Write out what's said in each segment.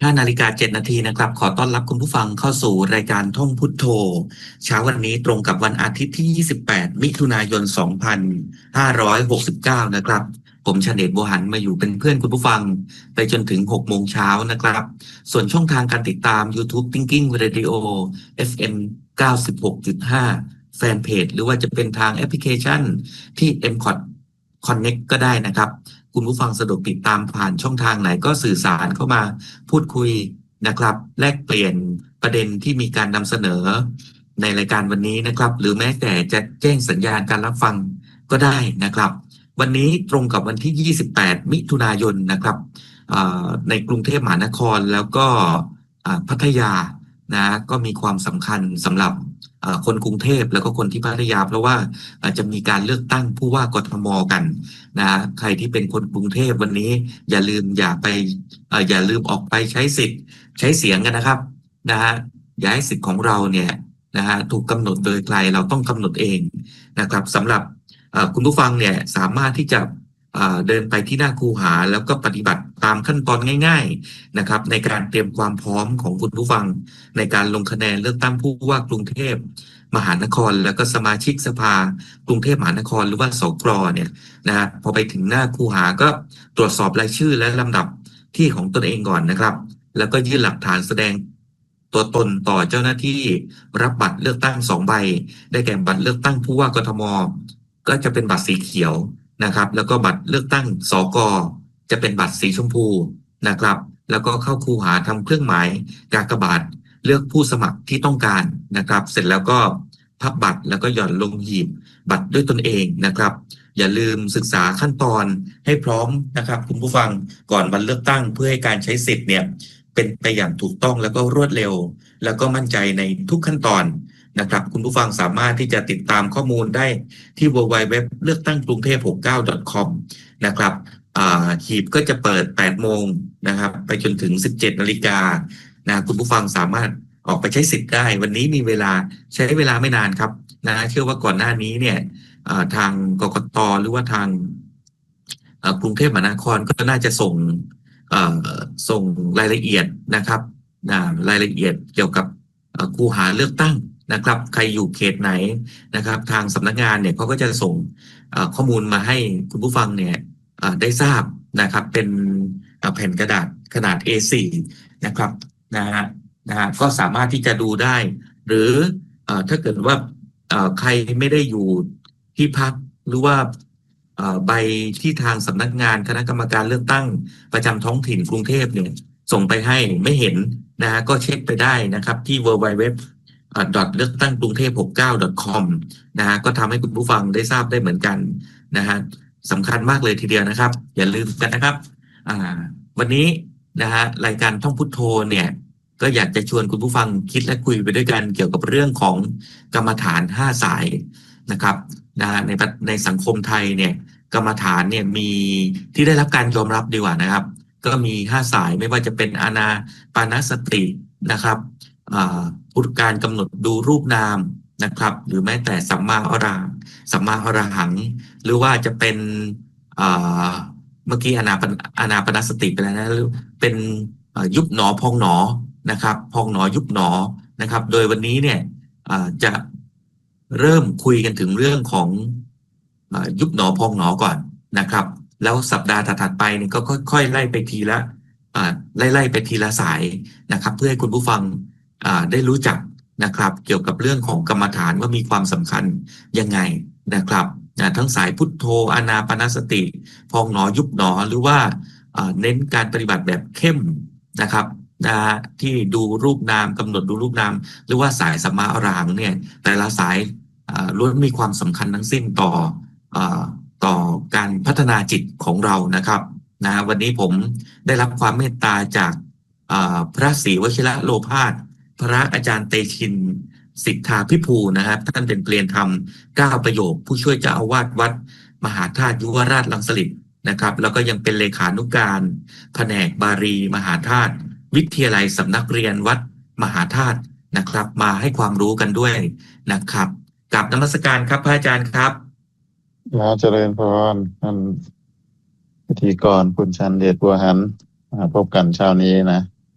5:07 นาทีนะครับขอต้อนรับคุณผู้ฟังเข้าสู่รายการท่องพุทโธเช้าวันนี้ตรงกับวันอาทิตย์ที่28มิถุนายน2569นะครับผมชเนต บัวหันมาอยู่เป็นเพื่อนคุณผู้ฟังไปจนถึง6โมงเช้านะครับส่วนช่องทางการติดตาม YouTube Thinking Radio FM 96.5แฟนเพจหรือว่าจะเป็นทางแอปพลิเคชันที่ MCOT Connect ก็ได้นะครับคุณผู้ฟังสะดวกติดตามผ่านช่องทางไหนก็สื่อสารเข้ามาพูดคุยนะครับแลกเปลี่ยนประเด็นที่มีการนำเสนอในรายการวันนี้นะครับหรือแม้แต่จะแจ้งสัญญาณการรับฟังก็ได้นะครับวันนี้ตรงกับวันที่28มิถุนายนนะครับในกรุงเทพมหานครแล้วก็พัทยานะก็มีความสำคัญสำหรับคนกรุงเทพแล้วก็คนที่พัทยาเพราะว่าจะมีการเลือกตั้งผู้ว่ากทมกันนะใครที่เป็นคนกรุงเทพวันนี้อย่าลืมออกไปใช้สิทธิ์ใช้เสียงกันนะครับนะฮะอย่าให้สิทธิ์ของเราเนี่ยนะฮะถูกกำหนดโดยใครเราต้องกำหนดเองนะครับสำหรับคุณผู้ฟังเนี่ยสามารถที่จะเดินไปที่หน้าคูหาแล้วก็ปฏิบัติตามขั้นตอนง่ายๆนะครับในการเตรียมความพร้อมของคุณผู้ฟังในการลงคะแนนเลือกตั้งผู้ว่ากรุงเทพมหานครแล้วก็สมาชิกสภากรุงเทพมหานครหรือว่าสกเนี่ยนะพอไปถึงหน้าคูหาก็ตรวจสอบรายชื่อและลำดับที่ของตนเองก่อนนะครับแล้วก็ยื่นหลักฐานแสดงตัวตนต่อเจ้าหน้าที่รับบัตรเลือกตั้ง2 ใบได้แก่บัตรเลือกตั้งผู้ว่ากทมก็จะเป็นบัตรสีเขียวนะครับแล้วก็บัตรเลือกตั้งสกจะเป็นบัตรสีชมพูนะครับแล้วก็เข้าคูหาทำเครื่องหมายกากบาทเลือกผู้สมัครที่ต้องการนะครับเสร็จแล้วก็พับบัตรแล้วก็หย่อนลงหีบบัตรด้วยตนเองนะครับอย่าลืมศึกษาขั้นตอนให้พร้อมนะครับคุณผู้ฟังก่อนวันเลือกตั้งเพื่อให้การใช้สิทธิ์เนี่ยเป็นไปอย่างถูกต้องแล้วก็รวดเร็วแล้วก็มั่นใจในทุกขั้นตอนนะครับคุณผู้ฟังสามารถที่จะติดตามข้อมูลได้ที่ www เลือกตั้งกรุงเทพ69.com นะครับหีบก็จะเปิด8โมงนะครับไปจนถึง17นาฬิกานะคุณผู้ฟังสามารถออกไปใช้สิทธิ์ได้วันนี้มีเวลาใช้เวลาไม่นานครับนะเชื่อว่าก่อนหน้านี้เนี่ยทางกกต.หรือว่าทางกรุงเทพมหานครก็น่าจะส่งรายละเอียดนะครับรายละเอียดเกี่ยวกับคูหาเลือกตั้งนะครับใครอยู่เขตไหนนะครับทางสำนักงานเนี่ยเขาก็จะส่งข้อมูลมาให้คุณผู้ฟังเนี่ยได้ทราบนะครับเป็นแผ่นกระดาษขนาด A4 นะครับนะฮะก็สามารถที่จะดูได้หรือถ้าเกิดว่าใครไม่ได้อยู่ที่พักหรือว่าใบที่ทางสำนักงานคณะกรรมการเลือกตั้งประจำท้องถิ่นกรุงเทพเนี่ยส่งไปให้ไม่เห็นนะฮะก็เช็คไปได้นะครับที่ www เลือกตั้งกรุงเทพ69.com นะฮะก็ทำให้คุณผู้ฟังได้ทราบได้เหมือนกันนะฮะสำคัญมากเลยทีเดียวนะครับอย่าลืมกันนะครับวันนี้นะฮะรายการท่องพุทโธเนี่ยก็อยากจะชวนคุณผู้ฟังคิดและคุยไปด้วยกันเกี่ยวกับเรื่องของกรรมฐาน5สายนะครับในสังคมไทยเนี่ยกรรมฐานเนี่ยมีที่ได้รับการยอมรับดีกว่านะครับก็มี5สายไม่ว่าจะเป็นอานาปานสตินะครับการกำหนดดูรูปนามนะครับหรือแม้แต่สัมมาอรหังหรือว่าจะเป็นเมื่อกี้อานาปานสติไปแล้วนะเป็นยุบหนอพองหนอนะครับพองหนอยุบหนอนะครับโดยวันนี้เนี่ยจะเริ่มคุยกันถึงเรื่องของยุบหนอพองหนอก่อนนะครับแล้วสัปดาห์ถัดไปนี่ก็ค่อยๆไล่ไปทีละไล่ไปทีละสายนะครับเพื่อให้คุณผู้ฟังได้รู้จักนะครับเกี่ยวกับเรื่องของกรรมฐานว่ามีความสำคัญยังไงนะครับทั้งสายพุทโธอานาปานสติพองหนอยุบหนอหรือว่าเน้นการปฏิบัติแบบเข้มนะครับที่ดูรูปนามกำหนดดูรูปนามหรือว่าสายสัมมาอรหังเนี่ยแต่ละสายล้วนมีความสำคัญทั้งสิ้นต่อการพัฒนาจิตของเรานะครับวันนี้ผมได้รับความเมตตาจากพระศรีวชิระโลภาสพระอาจารย์เตชินสิทธาภิภูนะครับท่านเป็นเปลี่ยนธรรม9ประโยคผู้ช่วยเจ้าอาวาสวัดมหาธาตุยุวราชรังสฤษฎ์นะครับแล้วก็ยังเป็นเลขานุการแผนกบาลีมหาธาตุวิทยาลัยสำนักเรียนวัดมหาธาตุนะครับมาให้ความรู้กันด้วยนะครับกราบนมัสการครับพระอาจารย์ครับเจริญพรท่านพิธีกรคุณชันเดชบัวหันมาพบกันเช้านี้นะ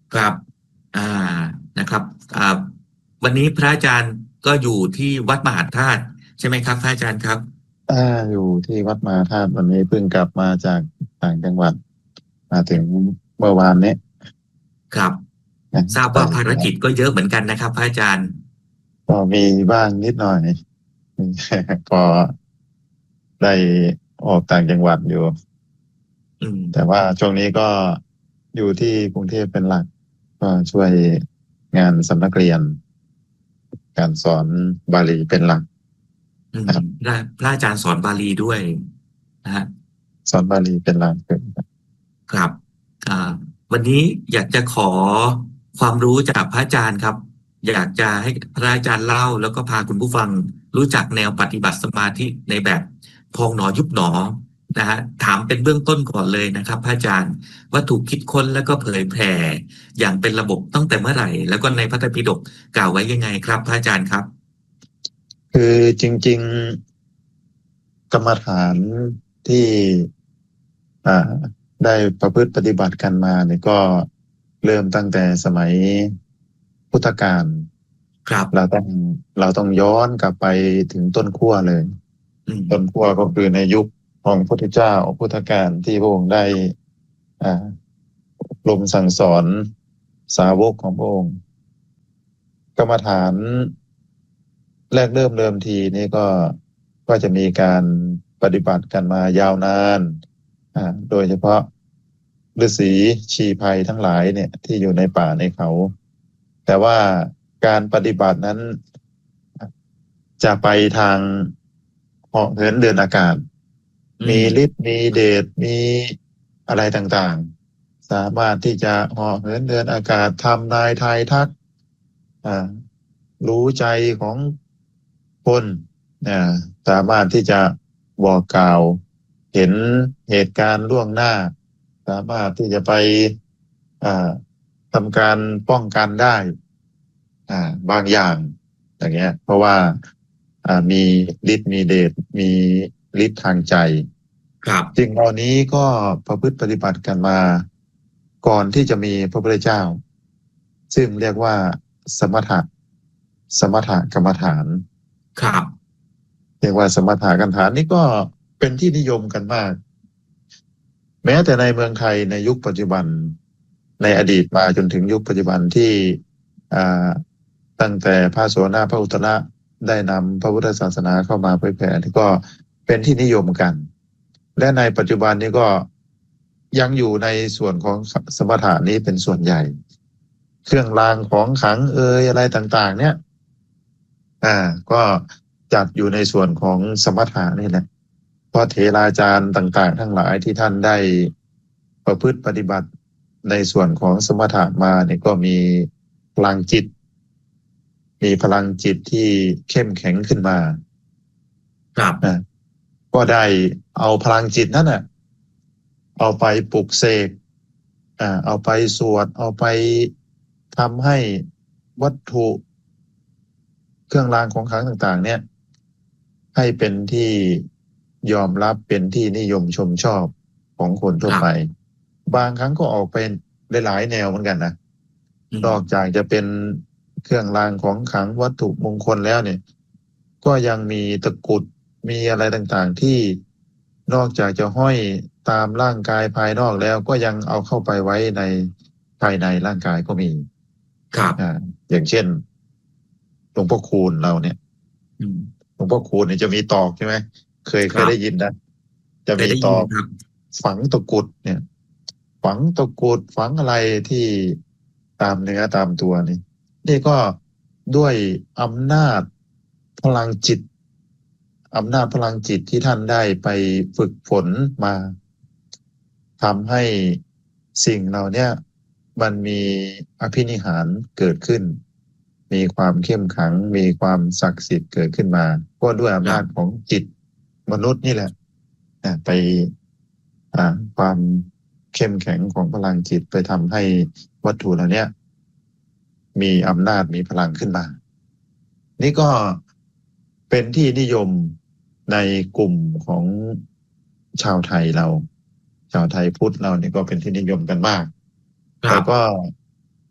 ครับอ่านะครับอ่าวันนี้พระอาจารย์ก็อยู่ที่วัดมหาธาตุใช่ไหมครับพระอาจารย์ครับอ่าอยู่ที่วัดมหาธาตุวันนี้เพิ่งกลับมาจากต่างจังหวัดมาถึงเมื่อวานนี้ครับนะทราบไปว่าภารกิจก็เยอะเหมือนกันนะครับพระอาจารย์ก็มีบ้างนิดหน่อยพอได้ออกต่างจังหวัดอยู่อืมแต่ว่าช่วงนี้ก็อยู่ที่กรุงเทพเป็นหลักก็ช่วยงานสำนักเรียนการสอนบาลีเป็นหลักอืมนะครับและพระอาจารย์สอนบาลีด้วยนะฮะสอนบาลีเป็นหลักเป็นครับอ่าวันนี้อยากจะขอความรู้จากพระอาจารย์ครับอยากจะให้พระอาจารย์เล่าแล้วก็พาคุณผู้ฟังรู้จักแนวปฏิบัติสมาธิในแบบพองหนอยุบหนอนะฮะถามเป็นเบื้องต้นก่อนเลยนะครับพระอาจารย์ว่าถูกคิดค้นแล้วก็เผยแผ่อย่างเป็นระบบตั้งแต่เมื่อไหร่แล้วก็ในพระไตรปิฎกกล่าวไว้ยังไงครับพระอาจารย์ครับคือจริงๆกรรมฐานที่อ่าได้ประพฤติปฏิบัติกันมาเนี่ยก็เริ่มตั้งแต่สมัยพุทธกาลครับเราต้องเราต้องย้อนกลับไปถึงต้นขั้วเลยอืมต้นขั้วก็คือในยุคของพระพุทธเจ้าพุทธกาลที่พระองค์ได้อ่าอบรมสั่งสอนสาวกของพระองค์กรรมฐานแรกเริ่มทีนี่ก็จะมีการปฏิบัติกันมายาวนานโดยเฉพาะฤาษีชีไพรทั้งหลายเนี่ยที่อยู่ในป่าในเขาแต่ว่าการปฏิบัตินั้นจะไปทางเหาะเหินเดินอากาศมีอืมฤทธิ์มีเดชมีอะไรต่างๆสามารถที่จะเหาะเหินเดินอากาศทำนายทายทักอ่ารู้ใจของคนอ่าสามารถที่จะบอกกล่าวเห็นเหตุการณ์ล่วงหน้าสามารถที่จะไปอ่าทำการป้องกันได้บางอย่างอย่างเงี้ยเพราะว่ามีฤทธิ์มีเดชมีฤทธิ์ทางใจครับสิ่งเหล่านี้ก็ประพฤติปฏิบัติกันมาก่อนที่จะมีพระพุทธเจ้าซึ่งเรียกว่าสมถะสมถะกรรมฐานครับเรียกว่าสมถะกรรมฐานนี่ก็เป็นที่นิยมกันมากแม้แต่ในเมืองไทยในยุคปัจจุบันในอดีตมาจนถึงยุคปัจจุบันที่อ่าตั้งแต่พระโสนพระอุตตระได้นำพระพุทธศาสนาเข้ามาเผยแผ่นี่ก็เป็นที่นิยมกัน และในปัจจุบันนี้ก็ยังอยู่ในส่วนของสมถะนี้เป็นส่วนใหญ่เครื่องรางของขลังอะไรต่างๆเนี่ยก็จัดอยู่ในส่วนของสมถะนี่แหละเพราะเถราจารย์ต่างๆทั้งหลายที่ท่านได้ประพฤติปฏิบัติในส่วนของสมถะมาเนี่ยก็มีพลังจิตมีพลังจิตที่เข้มแข็งขึ้นมาครับอ่าก็ได้เอาพลังจิตนั้นน่ะเอาไปปลุกเสกเอาไปสวดเอาไปทำให้วัตถุเครื่องรางของขลังต่างๆเนี่ยให้เป็นที่ยอมรับเป็นที่นิยมชมชอบของคนคทั่วไปรับบางครั้งก็ออกเป็นหลายๆแนวเหมือนกันนะอืมนอกจากจะเป็นเครื่องรางของขลังวัตถุมงคลแล้วเนี่ยก็ยังมีตะกรุดมีอะไรต่างๆที่นอกจากจะห้อยตามร่างกายภายนอกแล้วก็ยังเอาเข้าไปไว้ในภายในร่างกายก็มีครับอย่างเช่นหลวงพ่อคูณเราเนี่ยอืมหลวงพ่อคูณเนี่ยจะมีตอกใช่ไหมเคยครับได้ยินนะจะเคยได้ยิมีตอกนครับฝังตะกรุดเนี่ยฝังตะกรุดฝังอะไรที่ตามเนื้อตามตัวนี่ก็ด้วยอำนาจพลังจิตอำนาจพลังจิตที่ท่านได้ไปฝึกฝนมาทำให้สิ่งเหล่าเนี้ยมันมีอภินิหารเกิดขึ้นมีความเข้มขลังมีความศักดิ์สิทธิ์เกิดขึ้นมาก็ด้วยอำนาจครับของจิตมนุษย์นี่แหละไปความเข้มแข็งของพลังจิตไปทำให้วัตถุเหล่าเนี้ยมีอำนาจมีพลังขึ้นมา นี่ก็เป็นที่นิยมในกลุ่มของชาวไทยเรา ชาวไทยพุทธเรานี่ก็เป็นที่นิยมกันมากครับแต่ก็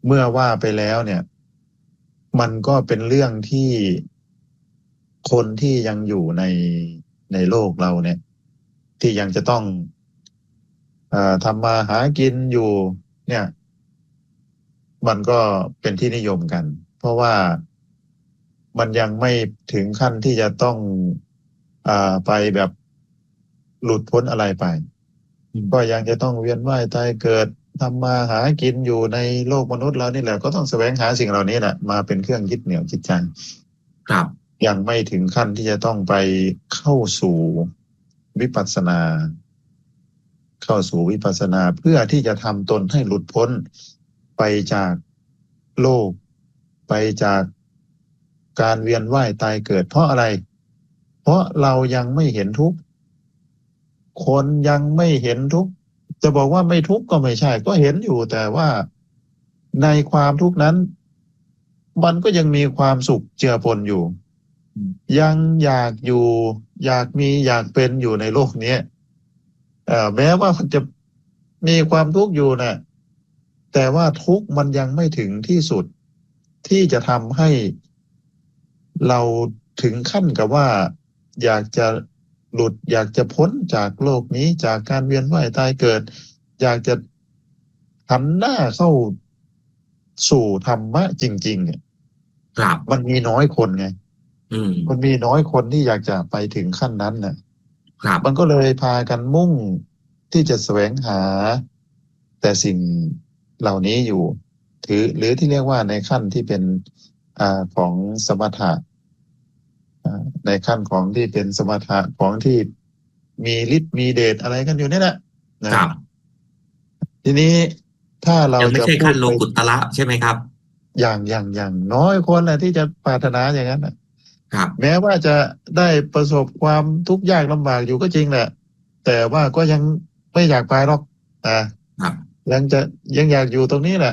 เมื่อว่าไปแล้วเนี่ย มันก็เป็นเรื่องที่คนที่ยังอยู่ในโลกเราเนี่ย ที่ยังจะต้องทำมาหากินอยู่ เนี่ย มันก็เป็นที่นิยมกัน เพราะว่ามันยังไม่ถึงขั้นที่จะต้องไปแบบหลุดพ้นอะไรไป ก็ยังจะต้องเวียนว่ายตายเกิดทำมาหากินอยู่ในโลกมนุษย์เรานี่แหละก็ต้องแสวงหาสิ่งเหล่านี้แหละมาเป็นเครื่องยึดเหนี่ยวจิตใจครับยังไม่ถึงขั้นที่จะต้องไปเข้าสู่วิปัสสนา เข้าสู่วิปัสสนาเพื่อที่จะทำตนให้หลุดพ้นไปจากโลก ไปจากการเวียนว่ายตายเกิด เพราะอะไร เพราะเรายังไม่เห็นทุกข์คนยังไม่เห็นทุกข์จะบอกว่าไม่ทุกข์ก็ไม่ใช่ ก็เห็นอยู่แต่ว่าในความทุกข์นั้น มันก็ยังมีความสุขเจือปนอยู่ ยังอยากอยู่ อยากมีอยากเป็นอยู่ในโลกนี้แม้ว่ามันจะมีความทุกข์อยู่นะแต่ว่าทุกข์มันยังไม่ถึงที่สุด ที่จะทำให้เราถึงขั้นกับว่า อยากจะหลุด อยากจะพ้นจากโลกนี้จากการเวียนว่ายตายเกิด อยากจะหันหน้าเข้าสู่ธรรมะจริงๆเนี่ยครับมันมีน้อยคนไง มันมีน้อยคนที่อยากจะไปถึงขั้นนั้นน่ะครับมันก็เลยพากันมุ่งที่จะแสวงหา แต่สิ่งเหล่านี้อยู่หรือที่เรียกว่าในขั้นที่เป็นของสมถะในขั้นของที่เป็นสมถะของที่มีฤทธิ์มีเดชอะไรกันอยู่นี่แหละนะครับ ทีนี้ถ้าเรายังไม่จะใช่พูขั้ดนโลไปกุตระใช่ไหมครับอย่างน้อยคนแหละที่จะปรารถนาอย่างนั้นน่ะครับแม้ว่าจะได้ประสบความทุกข์ยากลำบากอยู่ก็จริงแหละ แต่ว่าก็ยังไม่อยากไปหรอกครับยังอยากอยู่ตรงนี้แหละ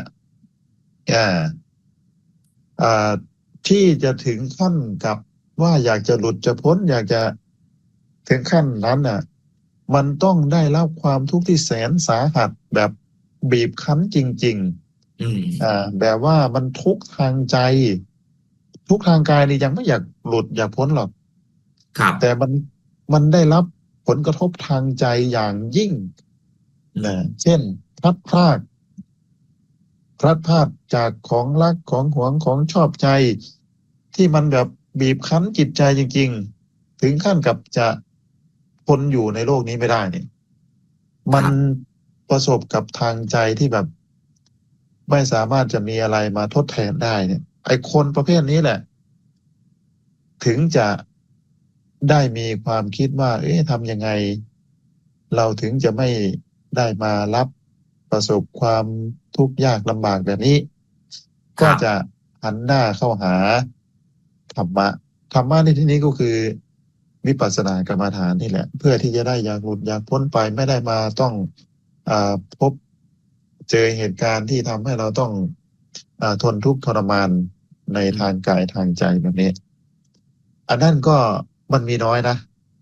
ที่จะถึงขั้นกับว่าอยากจะหลุดจะพ้น อยากจะถึงขั้นนั้นน่ะ มันต้องได้รับความทุกข์ที่แสนสาหัสแบบบีบคั้นจริงๆแบบว่ามันทุกข์ทางใจ ทุกข์ทางกายนี่ยังไม่อยากหลุดอยากพ้นหรอกครับแต่มันได้รับผลกระทบทางใจอย่างยิ่งเช่นพลัดพรากจากของรักของหวงของชอบใจ ที่มันแบบบีบคั้นจิตใจจริงๆ ถึงขั้นกับจะทนอยู่ในโลกนี้ไม่ได้เนี่ย มันประสบกับทางใจที่แบบไม่สามารถจะมีอะไรมาทดแทนได้เนี่ย ไอ้คนประเภทนี้แหละ ถึงจะได้มีความคิดว่าทำยังไง เราถึงจะไม่ได้มารับประสบความทุกข์ยากลำบากแบบนี้ ก็จะหันหน้าเข้าหาธรรมะในที่นี้ก็คือวิปัสสนากรรมฐานนี่แหละ เพื่อที่จะได้อยากหลุดอยากพ้นไปไม่ได้มาต้องพบเจอเหตุการณ์ที่ทำให้เราต้องทนทุกข์ทรมานในทางกายทางใจแบบนี้ อันนั้นก็มันมีน้อยนะ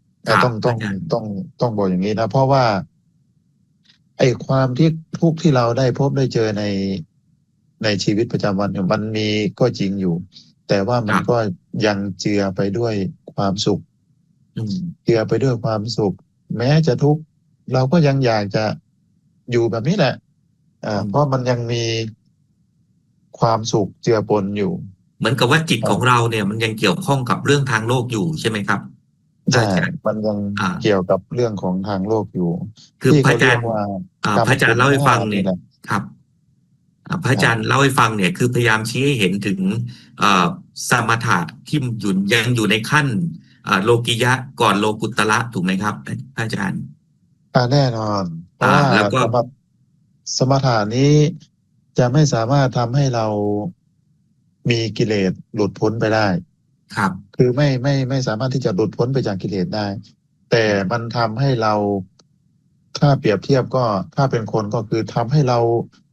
ต้องบอกอย่างนี้นะเพราะว่าไอ้ความที่ทุกข์ที่เราได้พบได้เจอในชีวิตประจำวันเนี่ยมันมีก็จริงอยู่ แต่ว่ามันก็ยังเจือไปด้วยความสุขเจือไปด้วยความสุข แม้จะทุกข์เราก็ยังอยากจะอยู่แบบนี้แหละเพราะมันยังมีความสุขเจือปนอยู่เหมือนกับว่าจิตของเราเนี่ยมันยังเกี่ยวข้องกับเรื่องทางโลกอยู่ใช่ไหมครับใช่มันยังเกี่ยวกับเรื่องของทางโลกอยู่คือพระอาจารย์เล่าให้ฟังเนี่ยครับพระอาจารย์เล่าให้ฟังเนี่ยคือพยายามชี้ให้เห็นถึงสมถะที่ยังอยู่ในขั้นโลกิยะก่อนโลกุตระถูกไหมครับพระอาจารย์แน่นอนเพราะว่าสมถะนี้จะไม่สามารถทำให้เรามีกิเลสหลุดพ้นไปได้ครับคือไม่สามารถที่จะหลุดพ้นไปจากกิเลสได้แต่มันทำให้เราถ้าเปรียบเทียบก็ถ้าเป็นคนก็คือทำให้เรา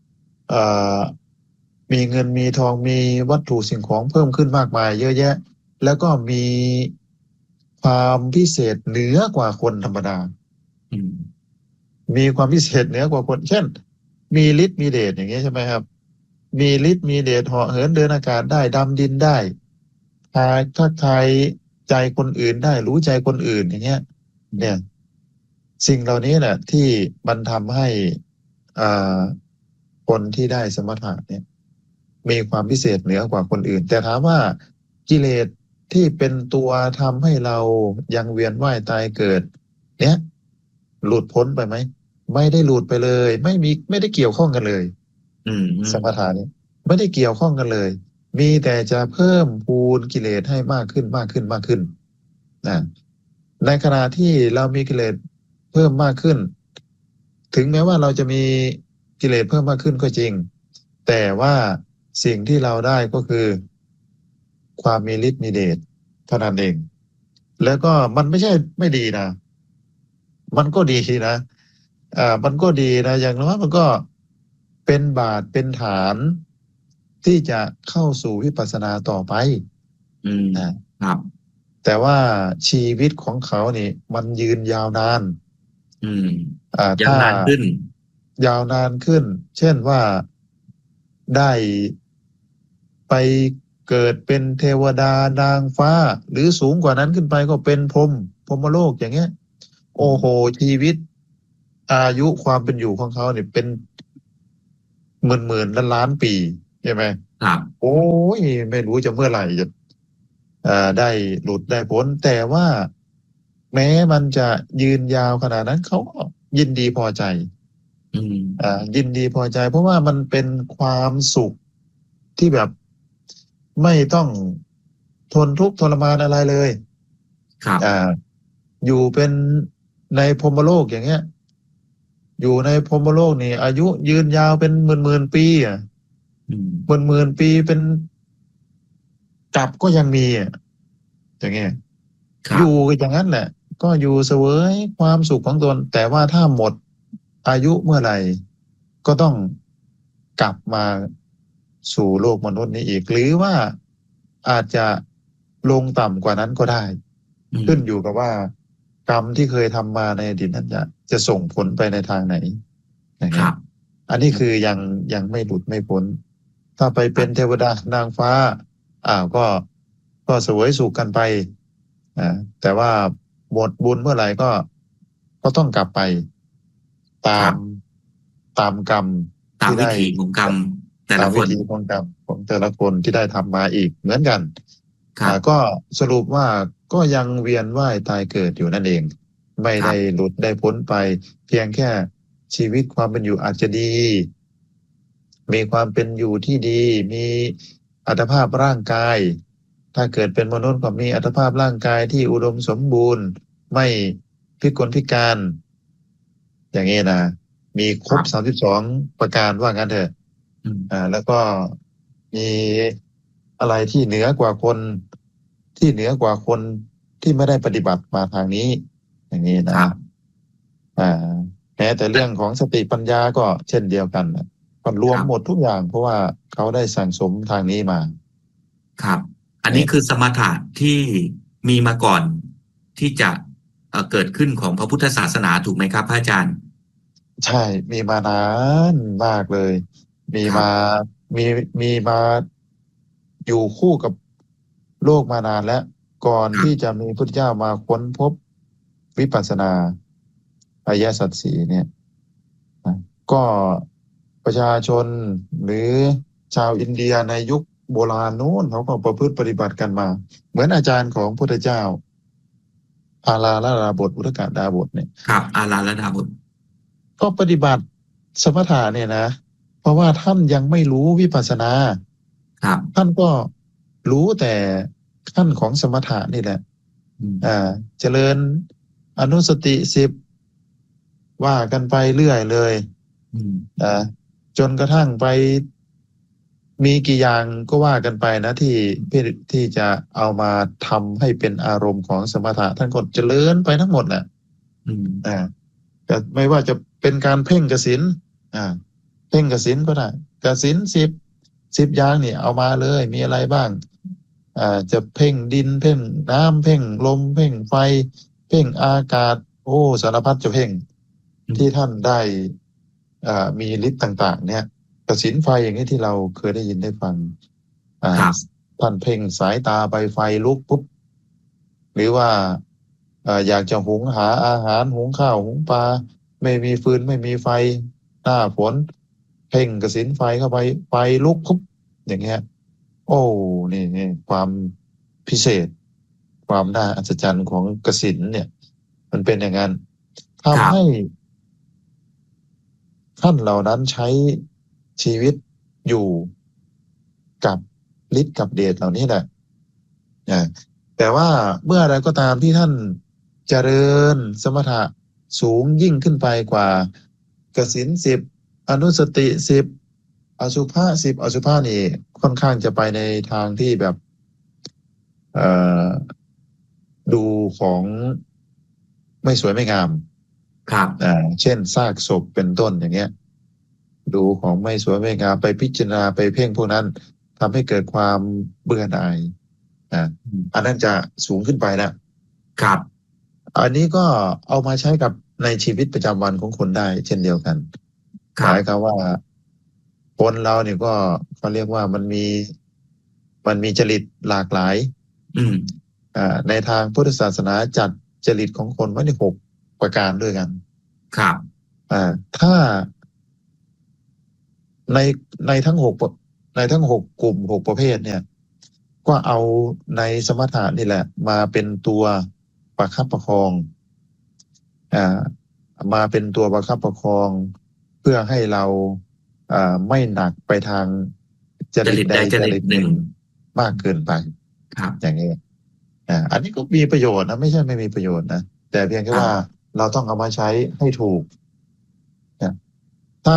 มีเงินมีทองมีวัตถุสิ่งของเพิ่มขึ้นมากมายเยอะแยะแล้วก็มีความพิเศษเหนือกว่าคนธรรมดามีความพิเศษเหนือกว่าคนเช่นมีฤทธิ์มีเดชอย่างนี้ใช่ไหมครับมีฤทธิ์มีเดชเหาะเหินเดินอากาศได้ดำดินได้ทักทายใจคนอื่นได้รู้ใจคนอื่นอย่างเงี้ยเนี่ยสิ่งเหล่านี้แหละที่มันทำให้อ่าคนที่ได้สมถะเนี่ยมีความพิเศษเหนือกว่าคนอื่นแต่ถามว่ากิเลสที่เป็นตัวทำให้เรายังเวียนว่ายตายเกิดเนี่ยหลุดพ้นไปไหมไม่ได้หลุดไปเลยไม่ได้เกี่ยวข้องกันเลยอืมอืสมมถะเนี่ยไม่ได้เกี่ยวข้องกันเลยมีแต่จะเพิ่มพูนกิเลสให้มากขึ้นมากขึ้นมากขึ้นนะในขณะที่เรามีกิเลสเพิ่มมากขึ้นถึงแม้ว่าเราจะมีกิเลสเพิ่มมากขึ้นก็จริงแต่ว่าสิ่งที่เราได้ก็คือความมีฤทธิ์มีเดชเท่านั้นเองแล้วก็มันไม่ใช่ไม่ดีนะมันก็ดีนะมันก็ดีนะอย่างน้อยมันก็เป็นบาทเป็นฐานที่จะเข้าสู่วิปัสสนาต่อไปอืมนะครับแต่ว่าชีวิตของเขานี่มันยืนยาวนานอืมยังถ้านานขึ้นยาวนานขึ้น เช่นว่าได้ไปเกิดเป็นเทวดานางฟ้า หรือสูงกว่านั้นขึ้นไปก็เป็นพรหมโลกอย่างเงี้ยอืมโอ้โหชีวิตอายุความเป็นอยู่ของเขาเนี่ยเป็นหมื่นล้านปีใช่ไหมครับโอ้ยไม่รู้จะเมื่อไหร่จะได้หลุดได้พ้นแต่ว่าแม้มันจะยืนยาวขนาดนั้นเขาก็ยินดีพอใจอืมยินดีพอใจเพราะว่ามันเป็นความสุขที่แบบไม่ต้องทนทุกข์ทรมานอะไรเลยครับอ่าอยู่เป็นในพรหมโลกอย่างเงี้ยอยู่ในพรหมโลกนี่อายุยืนยาวเป็นหมื่นปีอืมหมื่นปีเป็นกับก็ยังมีอย่างเงี้ยอยู่ครับอย่างนั้นแหละก็อยู่เสวยความสุขของตนแต่ว่าถ้าหมดอายุเมื่อไหร่ก็ต้องกลับมาสู่โลกมนุษย์นี้อีกหรือว่าอาจจะลงต่ำกว่านั้นก็ได้อืมขึ้นอยู่กับว่ากรรมที่เคยทำมาในอดีตนั้นจะส่งผลไปในทางไหนอย่างเงี้ยครับอันนี้คือยังไม่หลุดไม่พ้นถ้าไปเป็นเทครับวดานางฟ้าก็เสวยสุขกันไปแต่ว่าหมดบุญเมื่อไหร่ก็ต้องกลับไปตามครับตามกรรมตามที่ได้วิถีของกรรมแต่ตามวิละคนธีของกรรมของแต่ละคนที่ได้ทำมาอีกเหมือนกันครับก็สรุปว่าก็ยังเวียนว่ายตายเกิดอยู่นั่นเองไม่ได้ครับหลุดได้พ้นไปเพียงแค่ชีวิตความเป็นอยู่อาจจะดีมีความเป็นอยู่ที่ดีมีอัตภาพร่างกายถ้าเกิดเป็นมนุษย์ก็มีอัตภาพร่างกายที่อุดมสมบูรณ์ไม่พิกลพิการอย่างนี้นะมีครบครับ 32ประการว่างั้นเถอะอืมแล้วก็มีอะไรที่เหนือกว่าคนที่ไม่ได้ปฏิบัติมาทางนี้อย่างนี้นะครับอ่าแม้แต่เรื่องของสติปัญญาก็เช่นเดียวกันนะก็รวมหมดครับทุกอย่างเพราะว่าเขาได้สั่งสมทางนี้มาครับอันนี้เนี่ยคือสมถะที่มีมาก่อนที่จะเกิดขึ้นของพระพุทธศาสนาถูกไหมครับพระอาจารย์ใช่มีมานานมากเลยมีมาครับมีมีมาอยู่คู่กับโลกมานานแล้วก่อนที่ครับจะมีพุทธเจ้ามาค้นพบวิปัสสนาอริยสัจสี่เนี่ยนะก็ประชาชนหรือชาวอินเดียในยุคโบราณนู้นเขาก็ประพฤติปฏิบัติกันมาเหมือนอาจารย์ของพุทธเจ้าอาลาลดาบทอุทกดาบทเนี่ยครับอาราลดาบทก็ปฏิบัติสมถะเนี่ยนะเพราะว่าท่านยังไม่รู้วิปัสสนาครับท่านก็รู้แต่ขั้นของสมถะนี่แหละอืมเจริญอนุสติ10ว่ากันไปเรื่อยเลยอืมนะจนกระทั่งไปมีกี่อย่างก็ว่ากันไปนะที่จะเอามาทำให้เป็นอารมณ์ของสมถะท่านก็เจริญไปทั้งหมดแหละอืมอ่าแต่ไม่ว่าจะเป็นการเพ่งกสิณอ่าเพ่งกสิณก็ได้กสิณสิบอย่างนี่เอามาเลยมีอะไรบ้างจะเพ่งดินเพ่งน้ำเพ่งลมเพ่งไฟเพ่งอากาศโอ้สารพัดจะเพ่งอืมที่ท่านได้มีฤทธิ์ต่างๆเนี่ยกสิณไฟอย่างนี้ที่เราเคยได้ยินได้ฟังอ่าครับท่านเพ่งสายตาไปไฟลุกปุ๊บหรือว่าอยากจะหุงหาอาหารหุงข้าวหุงปลาไม่มีฟืนไม่มีไฟหน้าฝนเพ่งกสิณไฟเข้าไปไฟลุกปุ๊บอย่างเงี้ยโอ้นี่ความพิเศษความน่าอัศจรรย์ของกสิณเนี่ยมันเป็นอย่างนั้นครัทำบให้ท่านเหล่านั้นใช้ชีวิตอยู่กับฤทธิ์กับเดชเหล่านี้แหละนะแต่ว่าเมื่ออะไรก็ตามที่ท่านเจริญสมถะสูงยิ่งขึ้นไปกว่ากสิณ10อนุสติ10อสุภะ10อสุภะนี่ค่อนข้างจะไปในทางที่แบบเอ่อดูของไม่สวยไม่งามครับเช่นซากศพเป็นต้นอย่างเงี้ยดูของไม่สวยไม่งามไปพิจารณาไปเพ่งพวกนั้นทำให้เกิดความเบื่อหน่ายอันนั้นจะสูงขึ้นไปนะครับอันนี้ก็เอามาใช้กับในชีวิตประจำวันของคนได้เช่นเดียวกันหครับมายความว่าคนเราเนี่ยก็เขาเรียกว่ามันมีจริตหลากหลายอืมในทางพุทธศาสนาจัดจริตของคนไว้ใน6 ประการด้วยกันครับถ้าในในทั้ง6 กลุ่ม6 ประเภทเนี่ยก็เอาในสมถะนี่แหละมาเป็นตัวประคับประคองอ่ามาเป็นตัวประคับประคองเพื่อให้เราไม่หนักไปทางจริตใดจริตใดจจริตหนึ่งริตหนึ่งมากเกินไปครับอย่างนี้อันนี้ก็มีประโยชน์นะไม่ใช่ไม่มีประโยชน์นะแต่เพียงคแค่ว่ารับเราต้องเอามาใช้ให้ถูกนะถ้า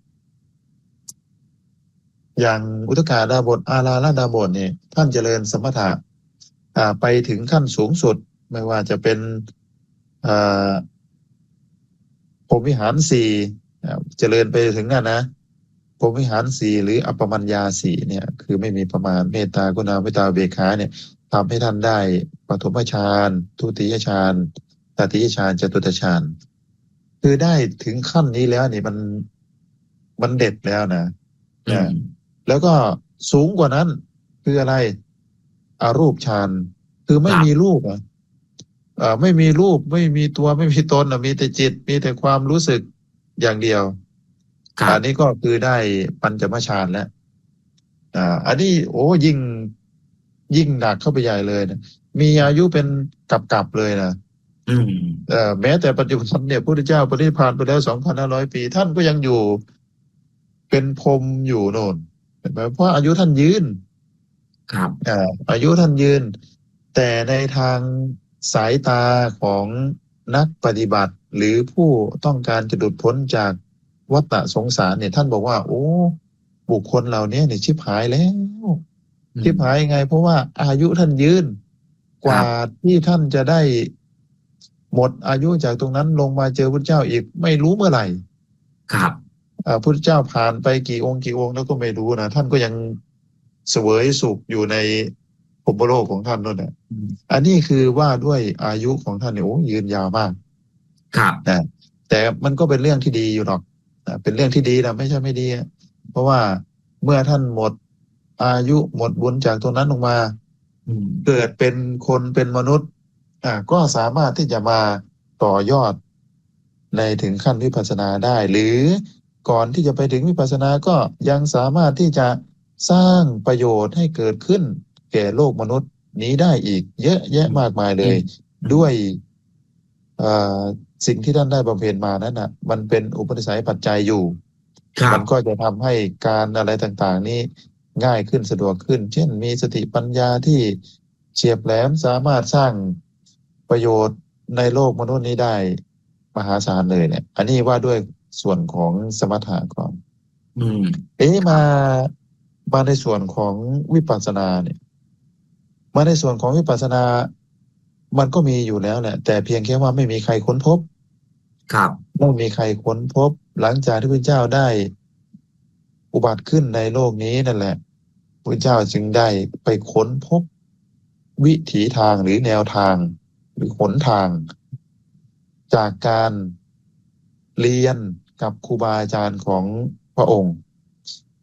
อย่างอุทกาดาบทอาราลดาบทเนี่ยท่านเจริญสมถะไปถึงขั้นสูงสุดไม่ว่าจะเป็นอ่าพรหมวิหารสี่เจริญไปถึงนั่นนะพรหมวิหารสี่หรืออัปปมัญญาสี่เนี่ยคือไม่มีประมาณเมตตากรุณาเมตตาอุเบกขาเนี่ยทำให้ท่านได้ปฐมฌานทุติยฌานตติยฌานจตุตฌานคือได้ถึงขั้นนี้แล้วนี่มันเด็ดแล้วนะอืมแล้วก็สูงกว่านั้นคืออะไรอารูปฌานคือคไม่รับมีรูปไม่มีรูปไม่มีตัวไม่มีตนมีแต่จิตมีแต่ความรู้สึกอย่างเดียวครับอันนี้ก็คือได้ปัญจมฌานแล้วอันนี้โอ้ยิ่งหนักเข้าไปใหญ่เลยนะมีอายุเป็นกับเลยนะอืมแม้แต่ปัจจุบันเนี่ยพระพุทธเจ้าปรินิพพานไปแล้ว2,500 ปีท่านก็ยังอยู่เป็นพรหมอยู่โน่นเห็นไหมเพราะอายุท่านยืนครับอายุท่านยืนแต่ในทางสายตาของนักปฏิบัติหรือผู้ต้องการจะหลุดพ้นจากวัฏสงสารเนี่ยท่านบอกว่าโอ้บุคคลเหล่านี้เนี่ยชิบหายแล้วอืมชิบหายยังไงเพราะว่าอายุท่านยืนกว่าครับที่ท่านจะได้หมดอายุจากตรงนั้นลงมาเจอพระเจ้าอีกไม่รู้เมื่อไหร่ครับพุทธเจ้าผ่านไปกี่องค์แล้วก็ไม่รู้นะท่านก็ยังเสวยสุขอยู่ในภพโลกของท่านนั่นแหละอืมอันนี้คือว่าด้วยอายุของท่านเนี่ยโอ้ยืนยาวมากครับนะแต่มันก็เป็นเรื่องที่ดีอยู่หรอกเป็นเรื่องที่ดีนะไม่ใช่ไม่ดีเพราะว่าเมื่อท่านหมดอายุหมดบุญจากตรงนั้นลงมาอืมเกิดเป็นคนเป็นมนุษย์ก็สามารถที่จะมาต่อยอดในถึงขั้นวิปัสสนาได้หรือก่อนที่จะไปถึงวิปัสสนาก็ยังสามารถที่จะสร้างประโยชน์ให้เกิดขึ้นแก่โลกมนุษย์นี้ได้อีกเยอะแยะอืมมากมายเลอืมยอืมด้วยเอ่อสิ่งที่ท่านได้บำเพ็ญมานั้นน่ะมันเป็นอุปนิสัยปัจจัยอยู่ครับมันก็จะทำให้การอะไรต่างๆนี้ง่ายขึ้นสะดวกขึ้นเช่นมีสติปัญญาที่เฉียบแหลมสามารถสร้างประโยชน์ในโลกมนุษย์นี้ได้มหาศาลเลยเนี่ยอันนี้ว่าด้วยส่วนของสมถะก่อนอืมมาในส่วนของวิปัสสนาเนี่ยมาในส่วนของวิปัสสนามันก็มีอยู่แล้วแหละแต่เพียงแค่ว่าไม่มีใครค้นพบครับไม่มีใครค้นพบหลังจากที่พระเจ้าได้อุบัติขึ้นในโลกนี้นั่นแหละพระเจ้าจึงได้ไปค้นพบวิถีทางหรือแนวทางหรือหนทางจากการเรียนกับครูบาอาจารย์ของพระองค์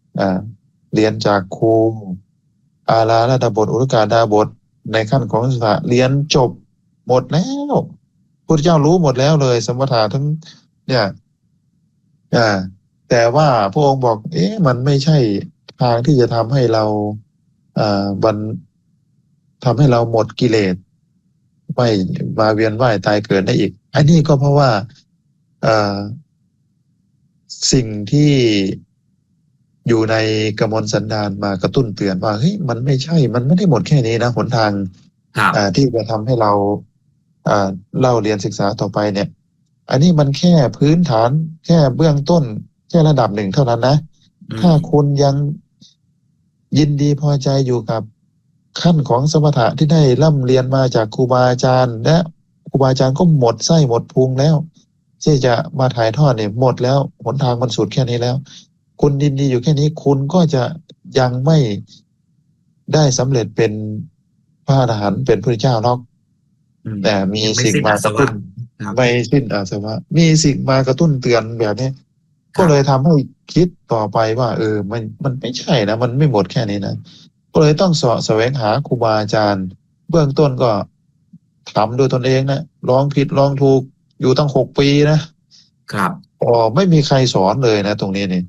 อ่าเรียนจากครูอาราลดาบทอุรกาดาบทในขั้นของสถาเรียนจบหมดแล้วพุทธเจ้ารู้หมดแล้วเลยสมถะทั้งเนี่ยอ่าแต่ว่าพระองค์บอกมันไม่ใช่ทางที่จะทำให้เราบันทำให้เราหมดกิเลสไม่มาเวียนว่ายตายเกิดได้อีกอันนี้ก็เพราะว่าอ่าสิ่งที่อยู่ในกมลสันดานมากระตุ้นเตือนว่าเฮ้ยมันไม่ใช่มันไม่ได้หมดแค่นี้นะหนทางครับที่จะทำให้เราเล่าเรียนศึกษาต่อไปเนี่ยอันนี้มันแค่พื้นฐานแค่เบื้องต้นแค่ระดับหนึ่งเท่านั้นนะถ้าคุณยังยินดีพอใจอยู่กับขั้นของสมถะที่ได้ร่ำเรียนมาจากครูบาอาจารย์และครูบาอาจารย์ก็หมดไส้หมดพุงแล้วที่จะมาถ่ายทอดเนี่ยหมดแล้วหนทางมันสุดแค่นี้แล้วคุณยินดีอยู่แค่นี้คุณก็จะยังไม่ได้สำเร็จเป็นพระอรหันต์เป็นพระเจ้าหรอกแต่มีสิ่งมากระตุ้นไม่สิ้นอาสวะมีสิ่งมากระตุ้นเตือนแบบนี้ก็เลยทำให้คิดต่อไปว่ามันไม่ใช่นะมันไม่หมดแค่นี้นะก็เลยต้องเสาะแสวงหาครูบาอาจารย์เบื้องต้นก็ทำโดยตนเองนะลองผิดลองถูกอยู่ตั้ง6 ปีนะครับไม่มีใครสอนเลยนะตรงนี้นี่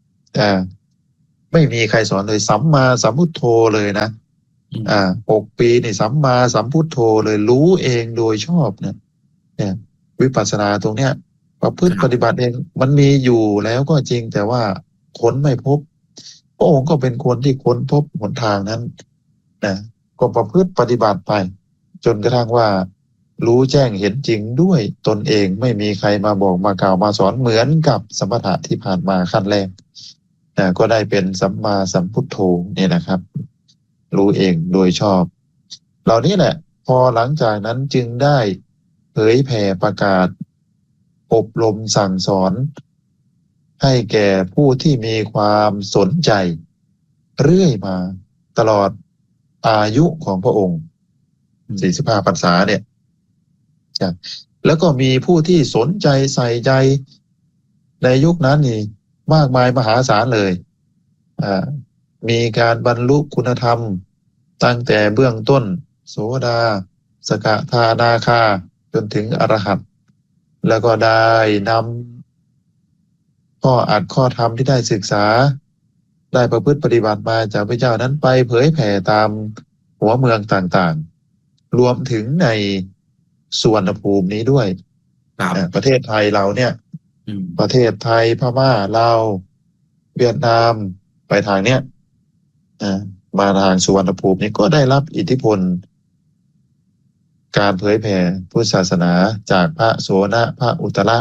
ไม่มีใครสอนเลยสัมมาสัมพุทโธเลยนะ6 ปีนี่สัมมาสัมพุทโธเลยรู้เองโดยชอบเนี่ยวิปัสสนาตรงเนี้ยประพฤติปฏิบัติเองมันมีอยู่แล้วก็จริงแต่ว่าค้นไม่พบพระองค์ก็เป็นคนที่ค้นพบหนทางนั้นนะก็ประพฤติปฏิบัติไปจนกระทั่งว่ารู้แจ้งเห็นจริงด้วยตนเองไม่มีใครมาบอกมากล่าวมาสอนเหมือนกับสมถะที่ผ่านมาขั้นแรกก็ได้เป็นสัมมาสัมพุทโธนี่นะครับรู้เองโดยชอบเหล่านี้แหละพอหลังจากนั้นจึงได้เผยแผ่ประกาศอบรมสั่งสอนให้แก่ผู้ที่มีความสนใจเรื่อยมาตลอดอายุของพระองค์45 พรรษาเนี่ยแล้วก็มีผู้ที่สนใจใส่ใจในยุคนั้นนี่มากมายมหาศาลเลยมีการบรรลุคุณธรรมตั้งแต่เบื้องต้นโสดาสกทานาคาจนถึงอรหัตแล้วก็ได้นำข้ออัดข้อธรรมที่ได้ศึกษาได้ประพฤติปฏิบัติมาจากพระเจ้านั้นไปเผยแผ่ตามหัวเมืองต่างๆรวมถึงในสุวรรณภูมินี้ด้วยประเทศไทยเราเนี่ยประเทศไทยพม่าลาวเวียดนามไปทางเนี้ยมาทางสุวรรณภูมินี้ก็ได้รับอิทธิพลการเผยแผ่พุทธศาสนาจากพระโสนพระอุตระ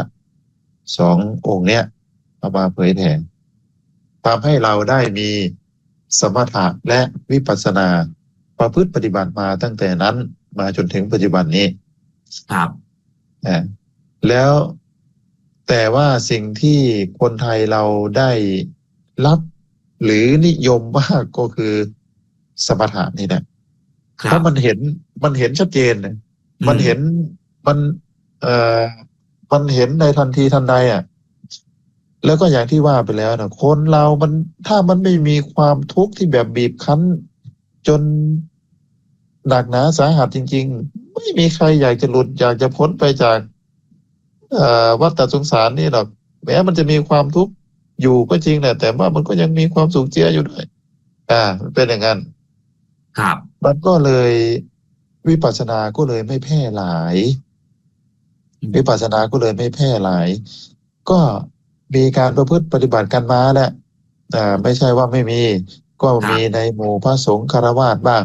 2 องค์เนี้ยเอามาเผยแผ่ทำให้เราได้มีสมถะและวิปัสสนาประพฤติปฏิบัติมาตั้งแต่นั้นมาจนถึงปัจจุบันนี้ครับแล้วแต่ว่าสิ่งที่คนไทยเราได้รับหรือนิยมมากก็คือสมถะนี่แหละเพราะมันเห็นชัดเจนมันเห็นมันเห็นในทันทีทันใดแล้วก็อย่างที่ว่าไปแล้วนะคนเรามันถ้ามันไม่มีความทุกข์ที่แบบบีบคั้นจนหนักหนาสาหัสจริงๆไม่มีใครอยากจะหลุดอยากจะพ้นไปจากวัฏสงสารนี่หรอกแม้มันจะมีความทุกข์อยู่ก็จริงแหละแต่ว่ามันก็ยังมีความสุขเจืออยู่ด้วยมันเป็นอย่างนั้นครับมันก็เลยวิปัสสนาก็เลยไม่แพร่หลายวิปัสสนาก็เลยไม่แพร่หลายก็มีการประพฤติปฏิบัติกันมาแหละไม่ใช่ว่าไม่มีก็มีในหมู่พระสงฆ์ฆราวาสบ้าง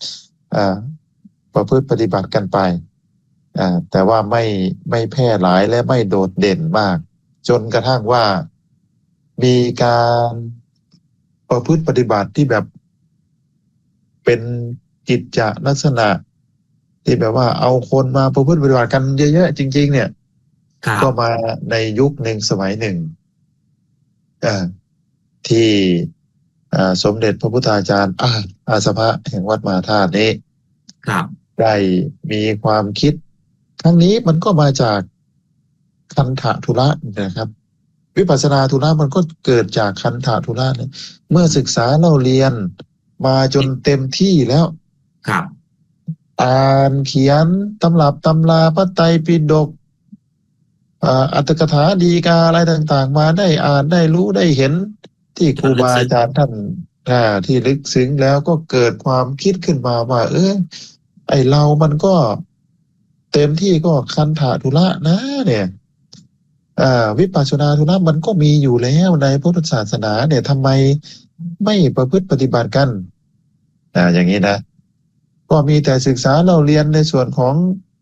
ประพฤติปฏิบัติกันไปแต่ว่าไม่แพร่หลายและไม่โดดเด่นมากจนกระทั่งว่ามีการประพฤติปฏิบัติที่แบบเป็นกิจจลักษณะที่แบบว่าเอาคนมาประพฤติปฏิบัติกันเยอะๆจริงๆเนี่ยก็มาในยุคหนึ่งสมัยหนึ่งที่สมเด็จพระพุทธาจารย์อาสภะแห่งวัดมหาธาตุนี้ได้มีความคิดครั้งนี้มันก็มาจากคันธทุระนะครับวิปัสสนาธุระมันก็เกิดจากคันธธุระเนี่ยเมื่อศึกษาเล่าเรียนมาจนเต็มที่แล้วครับอ่านเขียนตำรับตำราพระไตรปิฎกอัตถกถาดีกาอะไรต่างๆ มาได้อ่านได้รู้ได้เห็นที่ครูบาอาจารย์ท่านที่ลึกซึ้งแล้วก็เกิดความคิดขึ้นมาว่าไอเรามันก็เต็มที่ก็คันธธุระนะเนี่ยวิปัสสนาธุระมันก็มีอยู่แล้วในพุทธศาสนาเนี่ยทำไมไม่ประพฤติปฏิบัติกันอย่างนี้นะก็มีแต่ศึกษาเราเรียนในส่วนของ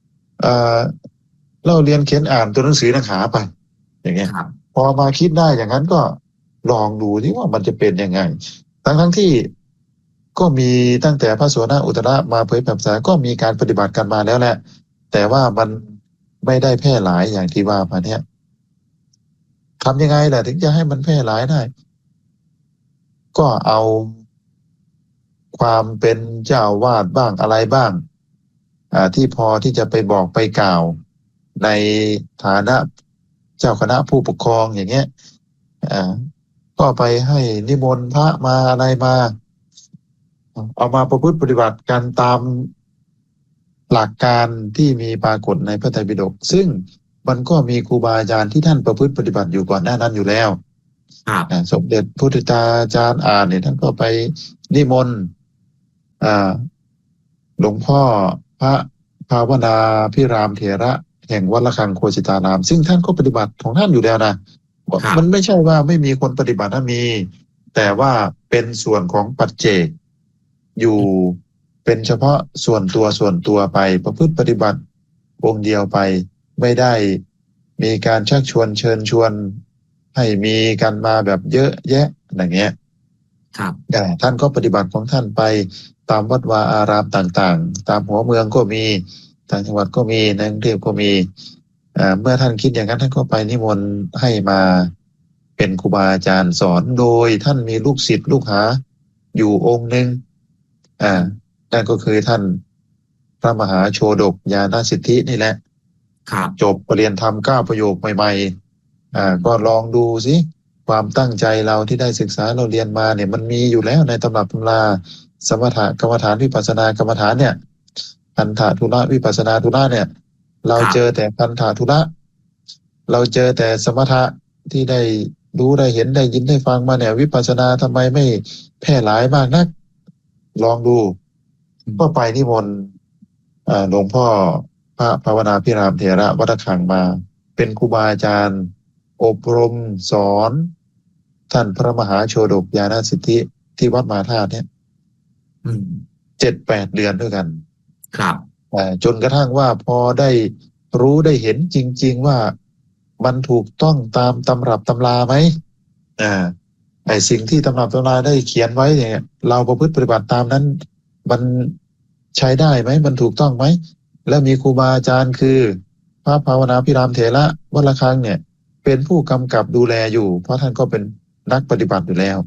เราเรียนเขียนอ่านตัวหนังสือหนังหาไปอย่างเงี้ยพอมาคิดได้อย่างนั้นก็ลองดูที่ว่ามันจะเป็นยังไงทั้งที่ก็มีตั้งแต่พระโสดาอุตตรมาเผยแผ่ภาษาก็มีการปฏิบัติกันมาแล้วแหละแต่ว่ามันไม่ได้แพร่หลายอย่างที่ว่ามาเนี่ยทำยังไงล่ะถึงจะให้มันแพร่หลายได้ก็เอาความเป็นเจ้าวาดบ้างอะไรบ้างที่พอที่จะไปบอกไปกล่าวในฐานะเจ้าคณะผู้ปกครองอย่างเงี้ยก็ไปให้นิมนต์พระมาอะไรมาเอามาประพฤติปฏิบัติกันตามหลักการที่มีปรากฏในพระไตรปิฎกซึ่งมันก็มีครูบาอาจารย์ที่ท่านประพฤติปฏิบัติอยู่ก่อนหน้านั้นอยู่แล้วสมเด็จพุทธาจารย์เนี่ยท่านก็ไปนิมนต์หลวงพ่อพระภาวนาพิรามเถระแห่งวัดระฆังโคสิตารามซึ่งท่านก็ปฏิบัติของท่านอยู่แล้วนะมันไม่ใช่ว่าไม่มีคนปฏิบัตินะมีแต่ว่าเป็นส่วนของปัจเจกอยู่เป็นเฉพาะส่วนตัวไปประพฤติปฏิบัติองค์เดียวไปไม่ได้มีการชักชวนเชิญชวนให้มีกันมาแบบเยอะแยะอย่างเงี้ยแต่ท่านก็ปฏิบัติของท่านไปตามวัดวาอารามต่างๆตามหัวเมืองก็มีต่างจังหวัดก็มีในกรุงเทพก็มีเมื่อท่านคิดอย่างนั้นท่านก็ไปนิมนต์ให้มาเป็นครูบาอาจารย์สอนโดยท่านมีลูกศิษย์ลูกหาอยู่องค์หนึ่งนั่นก็คือท่านพระมหาโชดกญาณสิทธินี่แหละจบปริญญาธรรม9 ประโยคใหม่ๆก็ลองดูสิความตั้งใจเราที่ได้ศึกษาเราเรียนมาเนี่ยมันมีอยู่แล้วในตำรับตำราสมถกรรมฐานวิปัสสนากรรมฐานเนี่ยคันธธุระวิปัสสนาธุระเนี่ยเราเจอแต่คันธธุระเราเจอแต่สมถะที่ได้รู้ได้เห็นได้ยินได้ฟังมาเนี่ยวิปัสสนาทำไมไม่แพร่หลายมากนักลองดูก็ไปนิมนต์หลวงพ่อพระภาวนาพิรามเถระวัดระฆังมาเป็นครูบาอาจารย์อบรมสอนท่านพระมหาโชดกญาณสิทธิที่วัดมาธาตุเนี่ย7-8 เดือนด้วยกันจนกระทั่งว่าพอได้รู้ได้เห็นจริงๆว่ามันถูกต้องตามตำรับตำราไหมไอ้สิ่งที่ตำรับตำราได้เขียนไว้เนี่ยเราประพฤติปฏิบัติตามนั้นมันใช้ได้ไหมมันถูกต้องไหมแล้วมีครูบาอาจารย์คือพระภาวนาพิรามเถระวัดระฆังเนี่ยเป็นผู้กำกับดูแลอยู่เพราะท่านก็เป็นนักปฏิบัติอยู่แล้ว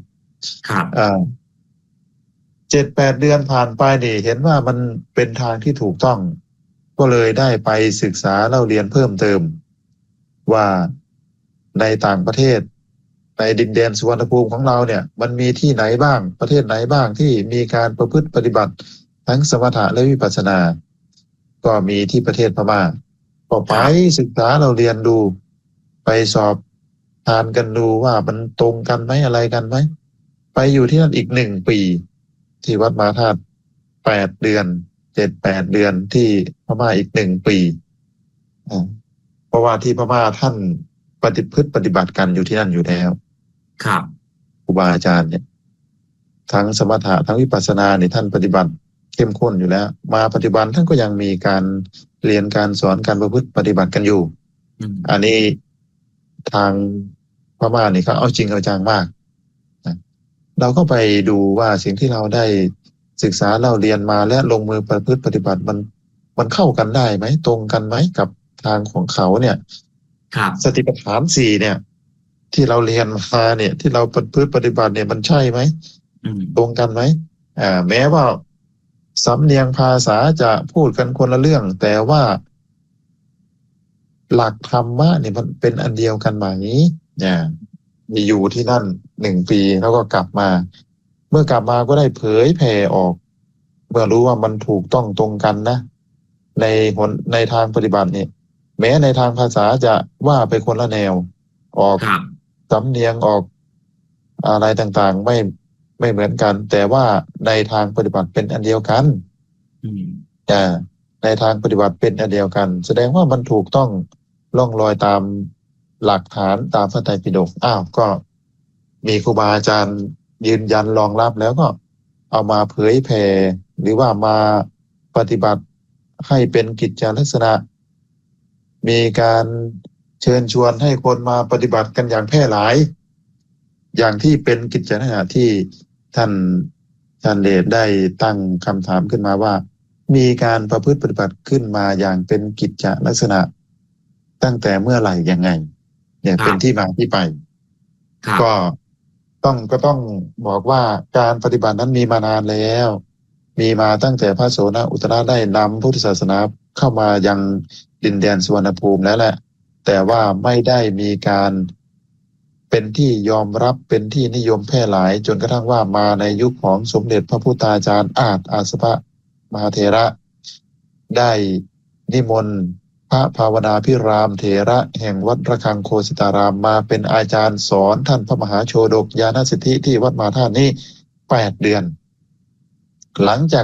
7-8 เดือนผ่านไปนี่เห็นว่ามันเป็นทางที่ถูกต้องก็เลยได้ไปศึกษาเล่าเรียนเพิ่มเติมว่าในต่างประเทศในดินแดนสุวรรณภูมิของเราเนี่ยมันมีที่ไหนบ้างประเทศไหนบ้างที่มีการประพฤติปฏิบัติทั้งสมถะและวิปัสสนาก็มีที่ประเทศพม่าก็ไปศึกษาเราเรียนดูไปสอบทานกันดูว่ามันตรงกันไหมอะไรกันไหมไปอยู่ที่นั่นอีก1 ปีที่วัดมาธาตุ8 เดือน 7-8 เดือนที่พม่าอีก1 ปีเพราะว่าที่พม่าท่านปฏิบัติกันอยู่ที่นั่นอยู่แล้วครูบาอาจารย์เนี่ยทั้งสมถะทั้งวิปัสสนาเนี่ยท่านปฏิบัติเข้มข้นอยู่แล้วมาปัจจุบันท่านก็ยังมีการเรียนการสอนการประพฤติปฏิบัติกันอยู่อันนี้ทางพม่านี่เขาเอาจริงเอาจังมากเราก็ไปดูว่าสิ่งที่เราได้ศึกษาเราเรียนมาและลงมือประพฤติปฏิบัติมันเข้ากันได้ไหมตรงกันไหมกับทางของเขาเนี่ยสติปัฏฐาน4เนี่ยที่เราเรียนมาเนี่ยที่เราประพฤติปฏิบัติเนี่ยมันใช่ไหมตรงกันไหมแม้ว่าสำเนียงภาษาจะพูดกันคนละเรื่องแต่ว่าหลักธรรมะเนี่ยมันเป็นอันเดียวกันไหมเนี่ยมีอยู่ที่นั่น1 ปีแล้วก็กลับมา เมื่อกลับมาก็ได้เผยแผ่ออก เมื่อรู้ว่ามันถูกต้องตรงกันนะ ในทางปฏิบัติเนี่ยแม้ในทางภาษาจะว่าไปคนละแนว ออกครับสำเนียงออกอะไรต่างๆไม่เหมือนกัน แต่ว่าในทางปฏิบัติเป็นอันเดียวกันอืมในทางปฏิบัติเป็นอันเดียวกัน แสดงว่ามันถูกต้องล่องลอยตามหลักฐานตามพระไตรปิฎกก็มีครูบาอาจารย์ยืนยันรองรับแล้วก็เอามาเผยแผ่หรือว่ามาปฏิบัติให้เป็นกิจจลักษณะ มีการเชิญชวนให้คนมาปฏิบัติกันอย่างแพร่หลาย อย่างที่เป็นกิจจลักษณะที่ท่านเดชได้ตั้งคำถามขึ้นมาว่า มีการประพฤติปฏิบัติขึ้นมาอย่างเป็นกิจจลักษณะ ตั้งแต่เมื่อไหร่ยังไง เนี่ยเป็นที่มาที่ไปครับก็ต้องบอกว่าการปฏิบัตินั้นมีมานานแล้ว มีมาตั้งแต่พระโสนอุตระได้นำพุทธศาสนาเข้ามายังดินแดนสุวรรณภูมิแล้วแหละ แต่ว่าไม่ได้มีการเป็นที่ยอมรับเป็นที่นิยมแพร่หลาย จนกระทั่งว่ามาในยุคของสมเด็จพระพุทธาจารย์อาสพมหาเถระได้นิมนต์พระภาวนาภิรามเถระแห่งวัดระฆังโคสิตารามมาเป็นอาจารย์สอนท่านพระมหาโชฎกญาณสิทธิที่วัดมหาธาตุนี้8 เดือน หลังจาก